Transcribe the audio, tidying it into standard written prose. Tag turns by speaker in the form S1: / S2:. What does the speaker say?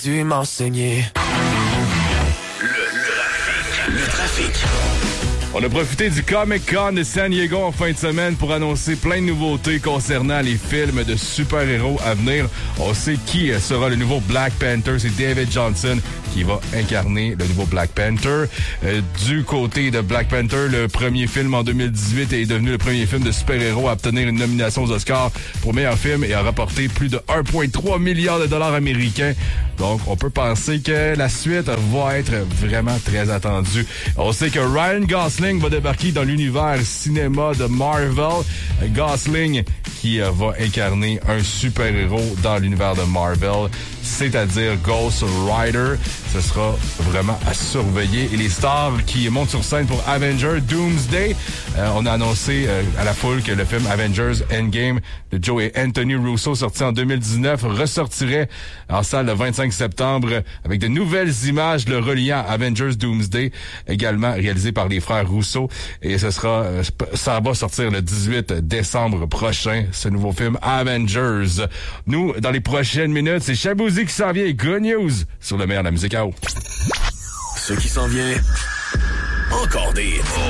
S1: Tu m'enseigner.
S2: Le trafic.
S3: On a profité du Comic-Con de San Diego en fin de semaine pour annoncer plein de nouveautés concernant les films de super-héros à venir. On sait qui sera le nouveau Black Panther. C'est David Johnson qui va incarner le nouveau Black Panther. Du côté de Black Panther, le premier film en 2018 est devenu le premier film de super-héros à obtenir une nomination aux Oscars pour meilleur film et a rapporté plus de 1,3 milliard de dollars américains. Donc, on peut penser que la suite va être vraiment très attendue. On sait que Ryan Gosling va débarquer dans l'univers cinéma de Marvel. Gosling qui va incarner un super-héros dans l'univers de Marvel, c'est-à-dire Ghost Rider. Ce sera vraiment à surveiller. Et les stars qui montent sur scène pour Avengers Doomsday, on a annoncé à la foule que le film Avengers Endgame de Joe et Anthony Russo, sorti en 2019, ressortirait en salle le 25 septembre avec de nouvelles images le reliant à Avengers Doomsday, également réalisé par les frères Russo. Et ça va sortir le 18 décembre prochain, ce nouveau film Avengers. Nous, dans les prochaines minutes, c'est Chabouzi qui s'en vient. Good news sur le meilleur de la musique à eau.
S2: Ce qui s'en vient, encore des